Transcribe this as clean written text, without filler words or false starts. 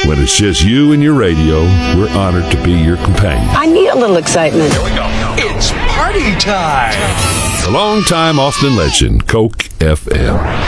When it's just you and your radio, we're honored to be your companion. I need a little excitement. Here we go. It's party time. The longtime Austin legend, Coke FM.